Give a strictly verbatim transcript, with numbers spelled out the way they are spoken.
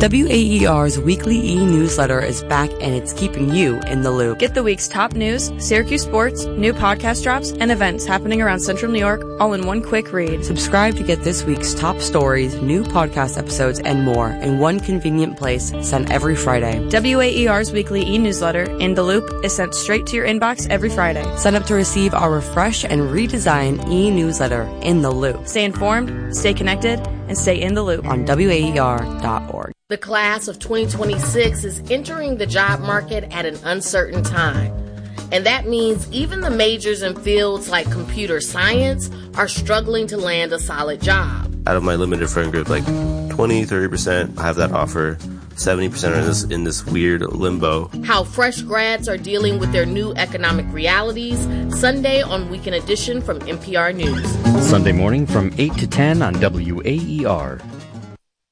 W A E R's weekly e-newsletter is back, and it's keeping you in the loop. Get the week's top news, Syracuse sports, new podcast drops, and events happening around Central New York all in one quick read. Subscribe to get this week's top stories, new podcast episodes, and more in one convenient place, sent every Friday. W A E R's weekly e-newsletter, In the Loop, is sent straight to your inbox every Friday. Sign up to receive our refreshed and redesigned e-newsletter, In the Loop. Stay informed, stay connected, and stay in the loop on W A E R dot org. The class of twenty twenty-six is entering the job market at an uncertain time. And that means even the majors in fields like computer science are struggling to land a solid job. Out of my limited friend group, like twenty, thirty percent have that offer. seventy percent are in this, in this weird limbo. How fresh grads are dealing with their new economic realities, Sunday on Weekend Edition from N P R News. Sunday morning from eight to ten on W A E R.